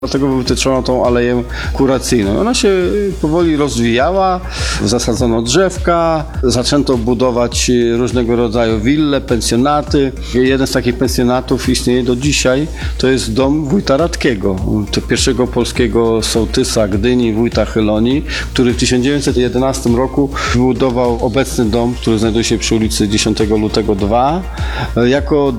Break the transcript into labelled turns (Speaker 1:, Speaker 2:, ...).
Speaker 1: Dlatego wytyczono tą aleję kuracyjną. Ona się powoli rozwijała, zasadzono drzewka, zaczęto budować różnego rodzaju wille, pensjonaty. Jeden z takich pensjonatów istnieje do dzisiaj, to jest dom wójta Radkiego, to pierwszego polskiego sołtysa Gdyni, wójta Chylonii, który w 1911 roku wybudował obecny dom, który znajduje się przy ulicy 10 Lutego 2, jako